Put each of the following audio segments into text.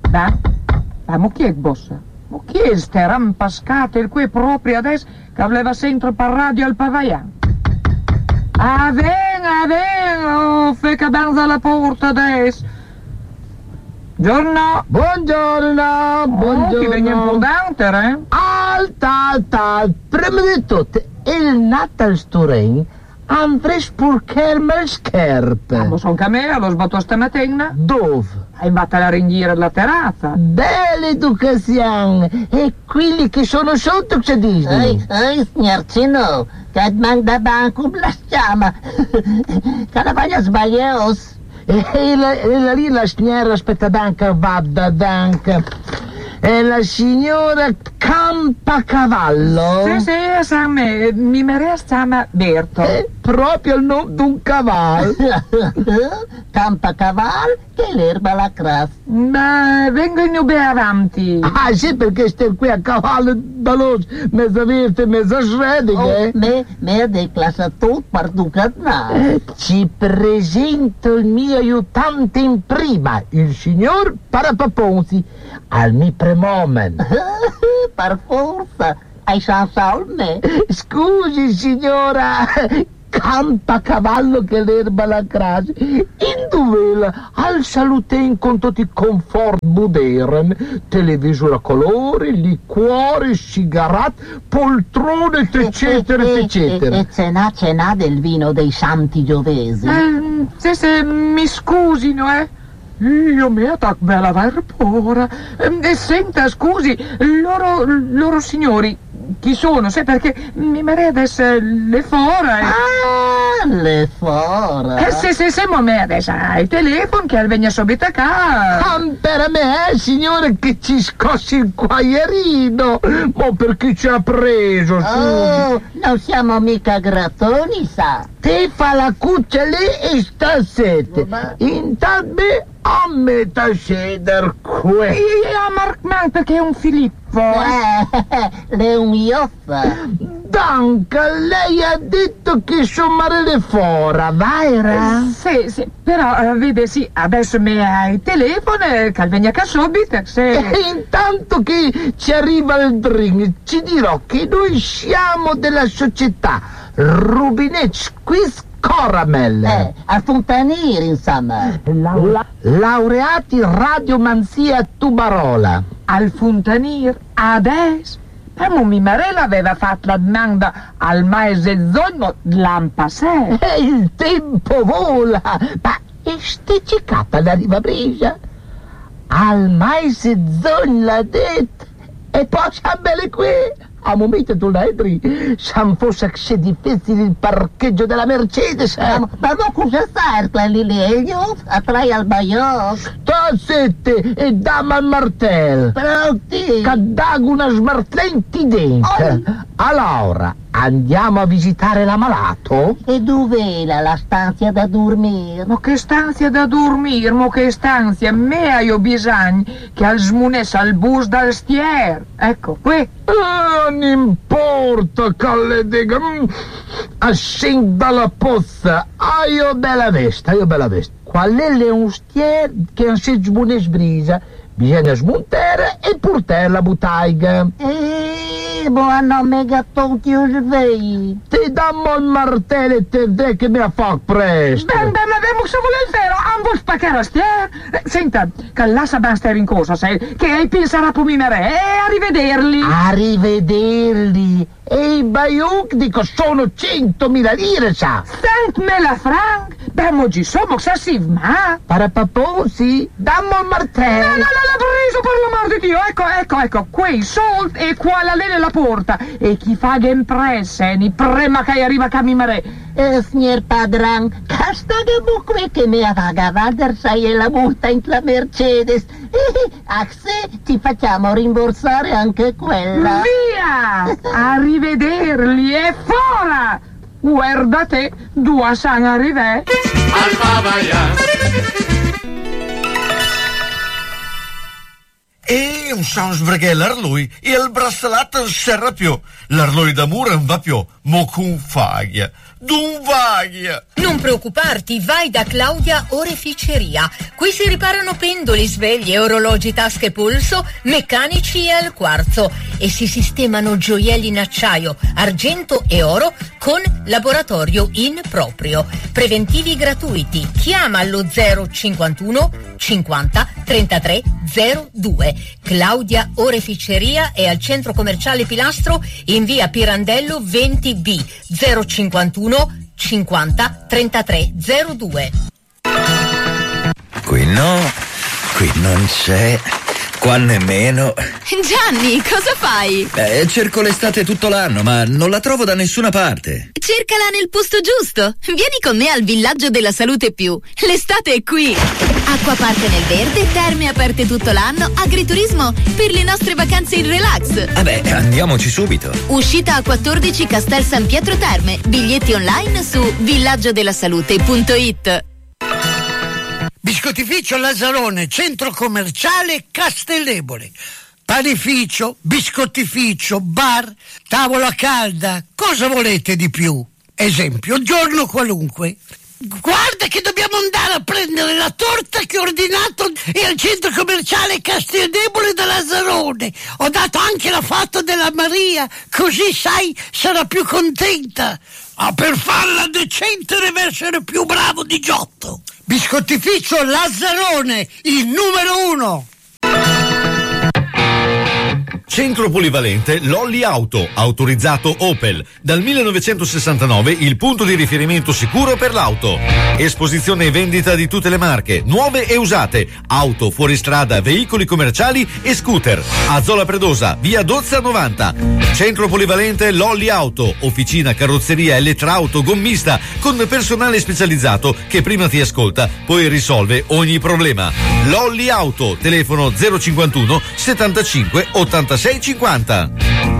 Ma chi è bossa? Ma chi è ste rampascate il qui proprio adesso che aveva sempre per radio al pavaian? Venga, fe che danza alla porta adesso. Buongiorno. Ti viene importante, eh? Alt. Prima di tutto, il Natal Sturein avrei spurcher me scherpe. Ma sono camera, l'ho sbattuto stamattina. Dove? Hai fatto la ringhiera della terrazza. Bella educazione. E quelli che sono sotto che dicono? Ehi, signor che manda banco la chiama. Che la voglia sbaglios. E la signora aspetta danca, vada danca. E la signora Campacavallo? Sì, Sam, mi meresta Berto. Proprio il nome di un cavallo. Campacavallo che l'erba la cras. Ma vengo in ube avanti. Ah sì, perché stai qui a cavallo dallo mezza verde, mezza shredding, Me declassa tutto per ducatnare. Ci presento il mio aiutante in prima, il signor Parapaponzi, al mi premomen. Per forza, hai senza me. Scusi signora Campacavallo che l'erba la crasi, in duvela al salute in conto di comfort buderen, televisore a colori, liquori, sigarette, poltrone, eccetera. E cenà del vino dei santi giovesi. Se mi scusino, Io mi attacco bella verpora. E senta, scusi, loro signori, chi sono? Sai perché mi meredes le fora. Le fora? Se me adesso hai il telefono che venga subito a casa. Per me, signore, che ci scossi il quaierino. Ma perché ci ha preso? Oh, non siamo mica grattoni, sa. Ti fa la cuccia lì e sta sette. Intanto a metà sceder qui. Ma perché è un Filippo? Le un ioffa. Danca, lei ha detto che sommare le fora, vaira? Sì, però vede, sì, adesso mi hai il telefono che venga a subito. E intanto che ci arriva il drink, ci dirò che noi siamo della società Rubinet Squeeze Caramel. Al Fontaniere, insomma. Laureati in radiomanzia Tubarola. Al Fontaniere, adesso? Mi Marella aveva fatto la domanda al maese Zogno l'anno passato. Il tempo vola, ma ste cicata la riva brisa? Al maese Zogno l'ha detto, e poi siamo belle qui. A momento tu la entri, san fosse che sia difficile il parcheggio della Mercedes. Ma non cosa fare quelli lì? Attrai al baiocco. Tassette e dammi al martello. Pronti? Che dago una smartlenti dentro. Allora, andiamo a visitare l'ammalato? E dov'è la stanza da dormire? Ma che stanza da dormire, ma che stanza? Me ho bisogno che al smunessa al bus dal stier. Ecco, qui. Non importa che le dica. Ascenda la pozza. Io bella vesta. Qual è le un stier che non si smunessa brisa? Bisogna smontare e portare la bottega. Buono mega tutti i svegli. Ti dammo il martello e te vedrai che mi ha fatto presto. Ma abbiamo se vuole il vero, non vuol spaccare a stier. Senta, che là sa stare in cosa, sai? Che hai pensato a pomimere, arrivederli. Arrivederli. E i baiuc dico sono 100.000 lire, sa. 100.000 franc? Beh, ci sono, sa si ma. Parapaposi, dammo il martello. No, preso per l'amor di Dio. Ecco, quei soldi e qua la lene la porta. E chi fa che impresse, ni prema che arriva a camminare. Signor padran, casta che buque che mi avaga vadersai e la multa in la Mercedes. Se ti facciamo rimborsare anche quella. Via! Arrivederli e fora! Guarda te, due san arrivè. Al Pavaian. E non sappiamo perché l'arlui e il braccialetto non serve più. L'arlui d'amore non va più, ma con faglia. d'un vaglia. Non preoccuparti, vai da Claudia Oreficeria. Qui si riparano pendoli, sveglie, orologi, tasche, polso, meccanici e al quarzo, e si sistemano gioielli in acciaio, argento e oro con laboratorio in proprio. Preventivi gratuiti. Chiama allo 051 50 33 02. Claudia Oreficeria è al centro commerciale Pilastro in via Pirandello 20B 051 50 33 02. Qui no, qui non c'è, qua nemmeno. Gianni, cosa fai? Cerco l'estate tutto l'anno, ma non la trovo da nessuna parte. Cercala nel posto giusto. Vieni con me al Villaggio della Salute Più. L'estate è qui. Acquapark nel verde, terme aperte tutto l'anno, agriturismo per le nostre vacanze in relax. Vabbè, andiamoci subito. Uscita a 14 Castel San Pietro Terme. Biglietti online su villaggiodellasalute.it. Biscottificio Lazzarone, centro commerciale Castellebole. Panificio, biscottificio, bar, tavola calda. Cosa volete di più? Esempio, giorno qualunque. Guarda che dobbiamo andare a prendere la torta che ho ordinato e al centro commerciale Castellebole da Lazzarone. Ho dato anche la foto della Maria, così sai, sarà più contenta. Ma per farla decente deve essere più bravo di Giotto. Biscottificio Lazzarone, il numero 1. Centro polivalente Lolli Auto, autorizzato Opel. Dal 1969 il punto di riferimento sicuro per l'auto. Esposizione e vendita di tutte le marche, nuove e usate, auto, fuoristrada, veicoli commerciali e scooter. A Zola Predosa, via Dozza 90. Centro polivalente Lolli Auto, officina, carrozzeria, elettrauto, gommista, con personale specializzato che prima ti ascolta, poi risolve ogni problema. Lolli Auto, telefono 051 75 86 50.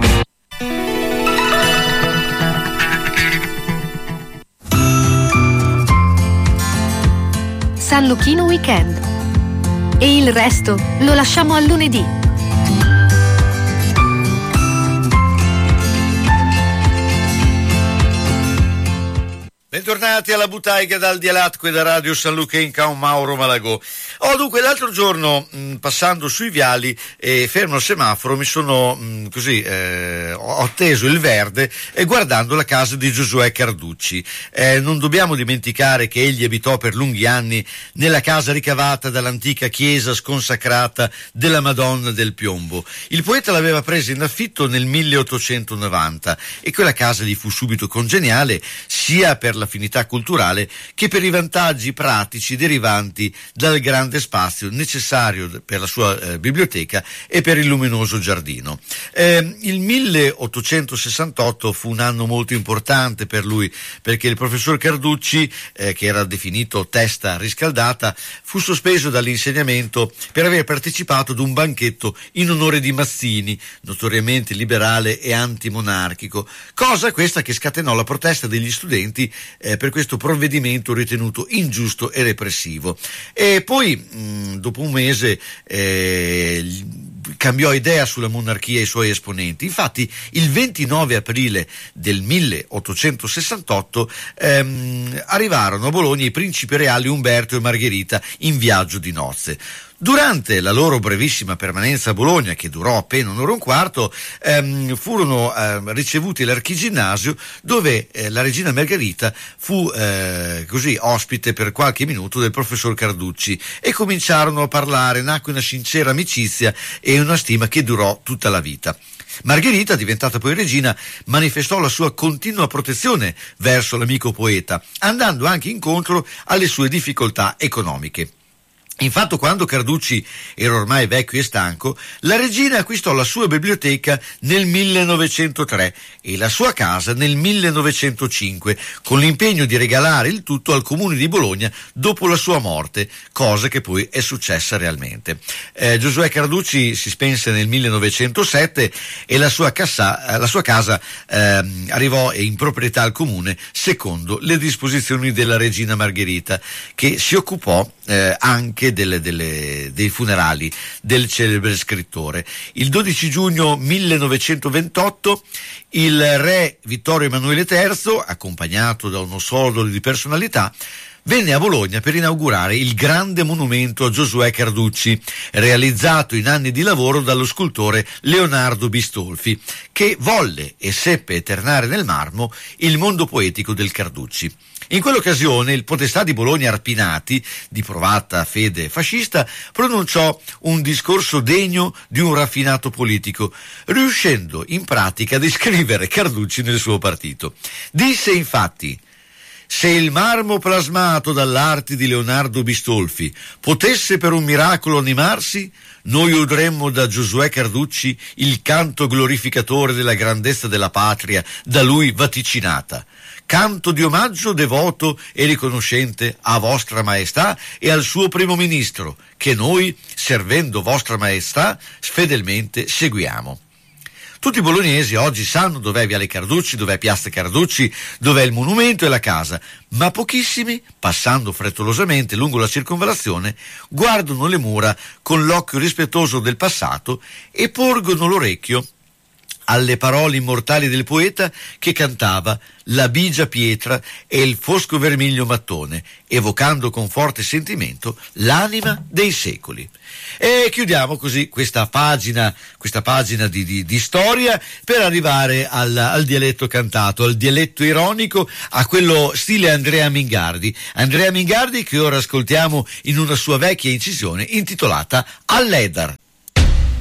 San Luchino Weekend. E il resto lo lasciamo al lunedì. Bentornati alla Butaiga dal Dialatque da Radio San Luca in Can Mauro Malagò. Dunque l'altro giorno passando sui viali fermo al semaforo mi sono ho atteso il verde e guardando la casa di Giosuè Carducci. Non dobbiamo dimenticare che egli abitò per lunghi anni nella casa ricavata dall'antica chiesa sconsacrata della Madonna del Piombo. Il poeta l'aveva presa in affitto nel 1890 e quella casa gli fu subito congeniale sia per l'affinità culturale che per i vantaggi pratici derivanti dal grande spazio necessario per la sua biblioteca e per il luminoso giardino. Il 1868 fu un anno molto importante per lui perché il professor Carducci, che era definito testa riscaldata, fu sospeso dall'insegnamento per aver partecipato ad un banchetto in onore di Mazzini, notoriamente liberale e antimonarchico, cosa questa che scatenò la protesta degli studenti per questo provvedimento ritenuto ingiusto e repressivo. E poi dopo un mese cambiò idea sulla monarchia e i suoi esponenti. Infatti il 29 aprile del 1868 arrivarono a Bologna i principi reali Umberto e Margherita in viaggio di nozze. Durante la loro brevissima permanenza a Bologna, che durò appena un'ora e un quarto, furono ricevuti all'Archiginnasio, dove la regina Margherita fu così ospite per qualche minuto del professor Carducci e cominciarono a parlare. Nacque una sincera amicizia e una stima che durò tutta la vita. Margherita, diventata poi regina, manifestò la sua continua protezione verso l'amico poeta, andando anche incontro alle sue difficoltà economiche. Infatti, quando Carducci era ormai vecchio e stanco, la regina acquistò la sua biblioteca nel 1903 e la sua casa nel 1905, con l'impegno di regalare il tutto al comune di Bologna dopo la sua morte, cosa che poi è successa realmente. Giosuè Carducci si spense nel 1907 e la sua casa arrivò in proprietà al comune secondo le disposizioni della regina Margherita, che si occupò anche anche dei funerali del celebre scrittore. Il 12 giugno 1928 il re Vittorio Emanuele III, accompagnato da uno sodolo di personalità, venne a Bologna per inaugurare il grande monumento a Giosuè Carducci, realizzato in anni di lavoro dallo scultore Leonardo Bistolfi, che volle e seppe eternare nel marmo il mondo poetico del Carducci. In quell'occasione il podestà di Bologna Arpinati, di provata fede fascista, pronunciò un discorso degno di un raffinato politico, riuscendo in pratica ad iscrivere Carducci nel suo partito. Disse infatti: se il marmo plasmato dall'arte di Leonardo Bistolfi potesse per un miracolo animarsi, noi udremmo da Giosuè Carducci il canto glorificatore della grandezza della patria da lui vaticinata. Canto di omaggio devoto e riconoscente a vostra maestà e al suo primo ministro, che noi, servendo vostra maestà, fedelmente seguiamo. Tutti i bolognesi oggi sanno dov'è Viale Carducci, dov'è Piazza Carducci, dov'è il monumento e la casa, ma pochissimi, passando frettolosamente lungo la circonvallazione, guardano le mura con l'occhio rispettoso del passato e porgono l'orecchio alle parole immortali del poeta che cantava la bigia pietra e il fosco vermiglio mattone, evocando con forte sentimento l'anima dei secoli. E chiudiamo così questa pagina di storia per arrivare al dialetto cantato, al dialetto ironico, a quello stile Andrea Mingardi che ora ascoltiamo in una sua vecchia incisione intitolata All'Edar.